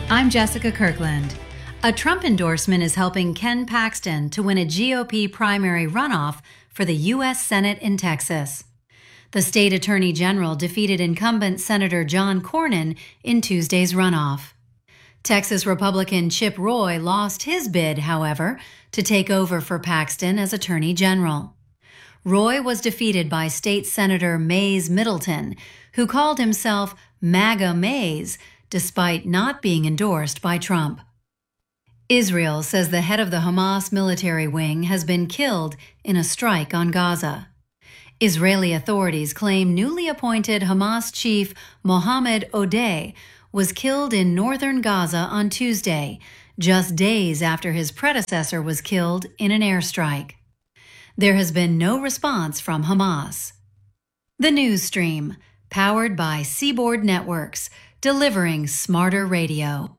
I'm Jessica Kirkland. A Trump endorsement is helping Ken Paxton to win a GOP primary runoff for the U.S. Senate in Texas. The state attorney general defeated incumbent Senator John Cornyn in Tuesday's runoff. Texas Republican Chip Roy lost his bid, however, to take over for Paxton as attorney general. Roy was defeated by State Senator Mays Middleton, who called himself MAGA Mays, despite not being endorsed by Trump. Israel says the head of the Hamas military wing has been killed in a strike on Gaza. Israeli authorities claim newly appointed Hamas chief Mohammed Odeh was killed in northern Gaza on Tuesday, just days after his predecessor was killed in an airstrike. There has been no response from Hamas. The News Stream, powered by Seaboard Networks, delivering smarter radio.